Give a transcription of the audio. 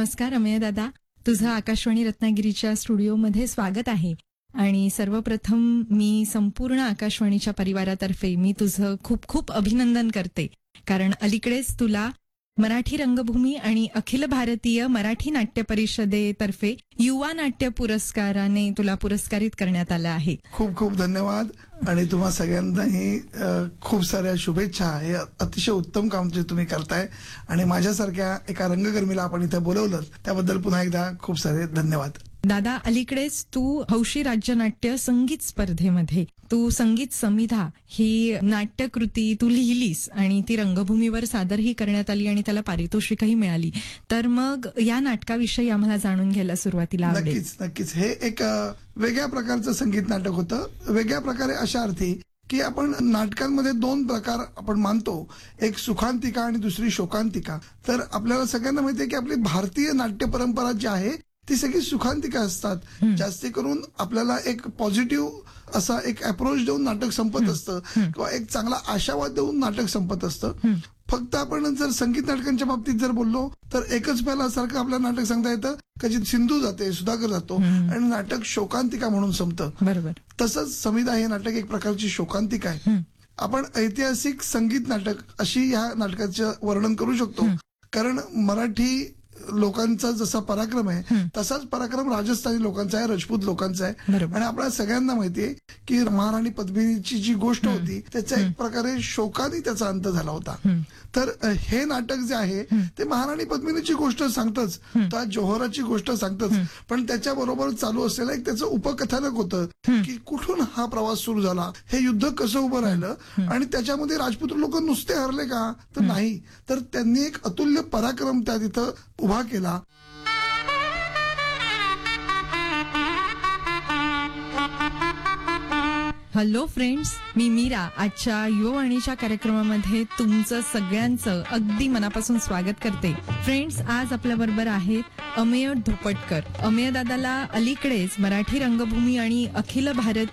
नमस्कार अमेय दादा, तुझं आकाशवाणी रत्नागिरीच्या स्टुडिओमध्ये स्वागत आहे. आणि सर्वप्रथम मी संपूर्ण आकाशवाणीच्या परिवारातर्फे मी तुझं खूप खूप अभिनंदन करते, कारण अलीकडेच तुला मराठी रंगभूमी आणि अखिल भारतीय मराठी नाट्य परिषदेतर्फे युवा नाट्य पुरस्काराने तुला पुरस्कारित करण्यात आलं आहे. खूप खूप धन्यवाद आणि तुम्हा सगळ्यांनाही खूप साऱ्या शुभेच्छा. हे अतिशय उत्तम काम जे तुम्ही करताय आणि माझ्यासारख्या एका रंगकर्मीला आपण इथे बोलवलं त्याबद्दल पुन्हा एकदा खूप सारे धन्यवाद. दादा, अलीकडेच तू हौशी राज्यनाट्य संगीत स्पर्धेमध्ये तू संगीत समिधा ही नाट्यकृती तू लिहिलीस आणि ती रंगभूमीवर सादरही करण्यात आली आणि त्याला पारितोषिकही मिळाली. तर मग या नाटकाविषयी आम्हाला जाणून घ्यायला सुरुवातीला आवडेल. नक्कीच. हे एक वेगळ्या प्रकारचं संगीत नाटक होतं. वेगळ्या प्रकारे अशा अर्थी की आपण नाटकांमध्ये दोन प्रकार आपण मानतो, एक सुखांतिका आणि दुसरी शोकांतिका. तर आपल्याला सगळ्यांना माहिती आहे की आपली भारतीय नाट्य परंपरा जी आहे ती सगळी सुखांतिका असतात. जास्ती करून आपल्याला एक पॉझिटिव्ह असा एक अप्रोच देऊन नाटक संपत असतं किंवा एक चांगला आशावाद देऊन नाटक संपत असतं. फक्त आपण जर संगीत नाटकांच्या बाबतीत जर बोललो तर एकच पहिला सारखं आपलं नाटक सांगता येतं, कधी सिंधू जाते, सुधाकर जातो आणि नाटक शोकांतिका म्हणून संपतं. बरोबर. तसंच समिधा हे नाटक एक प्रकारची शोकांतिका आहे. आपण ऐतिहासिक संगीत नाटक अशी ह्या नाटकाचं वर्णन करू शकतो, कारण मराठी लोकांचा जसा पराक्रम आहे तसाच पराक्रम राजस्थानी लोकांचा आहे, राजपूत लोकांचा आहे. आणि आपल्याला सगळ्यांना माहितीये की महाराणी पद्मिनीची जी गोष्ट होती त्याचा एक प्रकारे शोकाने त्याचा अंत झाला होता. तर हे नाटक जे आहे ते महाराणी पद्मिनीची गोष्ट सांगतच, त्या जोहराची गोष्ट सांगतच, पण त्याच्याबरोबर चालू असलेलं एक त्याचं उपकथानक होतं की कुठून हा प्रवास सुरू झाला, हे युद्ध कसं उभं राहिलं आणि त्याच्यामध्ये राजपूत लोक नुसते हरले का, तर नाही, तर त्यांनी एक अतुल्य पराक्रम त्या तिथं उभा केला. हॅलो फ्रेंड्स, मी मीरा आजच्या युवावाणीच्या कार्यक्रमामध्ये तुमचं सगळ्यांचं अगदी मनापासून स्वागत करते. फ्रेंड्स, आज आपल्या बरोबर आहेत अमेय धोपटकर. अमेय दादाला अलीकडेच मराठी रंगभूमी आणि अखिल भारतीय